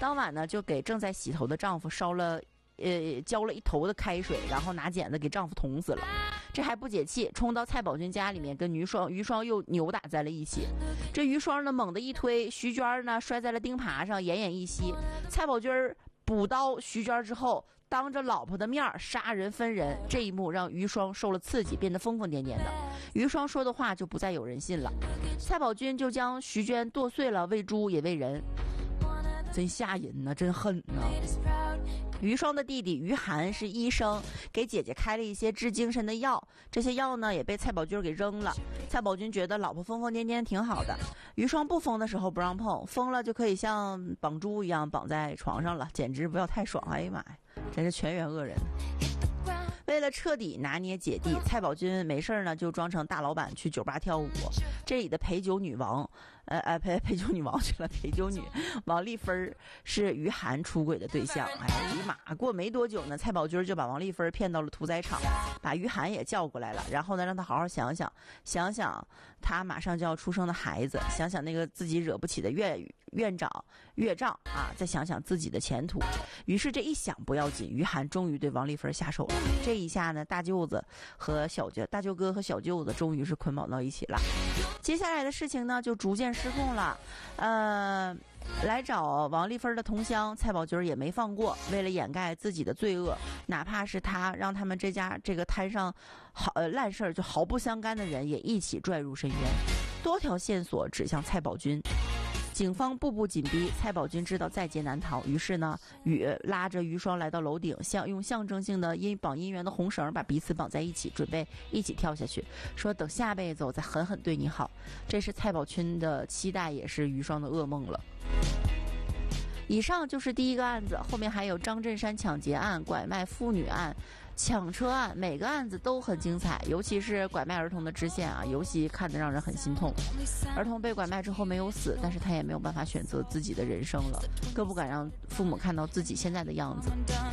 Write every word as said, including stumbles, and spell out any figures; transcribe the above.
当晚呢，就给正在洗头的丈夫烧了。呃，浇了一头的开水，然后拿剪子给丈夫捅死了。这还不解气，冲到蔡宝军家里面，跟于双于双又扭打在了一起。这于双呢，猛地一推，徐娟呢摔在了钉耙上，奄奄一息。蔡宝军补刀徐娟之后，当着老婆的面杀人分人，这一幕让于双受了刺激，变得疯疯癫癫的。于双说的话就不再有人信了。蔡宝军就将徐娟剁碎了，喂猪也喂人，真吓人呢，真狠呢。于双的弟弟于涵是医生，给姐姐开了一些治精神的药，这些药呢也被蔡宝军给扔了。蔡宝军觉得老婆疯疯癫癫挺好的，于双不疯的时候不让碰，疯了就可以像绑猪一样绑在床上了，简直不要太爽！哎呀妈呀，真是全员恶人。为了彻底拿捏姐弟，蔡宝军没事呢就装成大老板去酒吧跳舞。这里的陪酒女王，呃呃陪陪酒女王去了，陪酒女王丽芬是于涵出轨的对象。哎呀妈！过没多久呢，蔡宝军就把王丽芬骗到了屠宰场，把于涵也叫过来了，然后呢让他好好想想，想想他马上就要出生的孩子，想想那个自己惹不起的院院长岳丈啊，再想想自己的前途。于是这一想不要紧，于涵终于对王丽芬下手了。这一下呢，大舅子和小舅大舅哥和小舅子终于是捆绑到一起了。接下来的事情呢就逐渐失控了。呃来找王丽芬的同乡蔡宝军也没放过，为了掩盖自己的罪恶，哪怕是他让他们这家这个摊上好呃烂事儿就毫不相干的人也一起拽入深渊。多条线索指向蔡宝军，警方步步紧逼，蔡宝军知道在劫难逃，于是呢，雨拉着于双来到楼顶，像用象征性的阴绑姻缘的红绳把彼此绑在一起，准备一起跳下去，说等下辈子我再狠狠对你好。这是蔡宝军的期待，也是于双的噩梦了。以上就是第一个案子，后面还有张振山抢劫案、拐卖妇女案、抢车案，每个案子都很精彩，尤其是拐卖儿童的支线啊，尤其看得让人很心痛。儿童被拐卖之后没有死，但是他也没有办法选择自己的人生了，更不敢让父母看到自己现在的样子。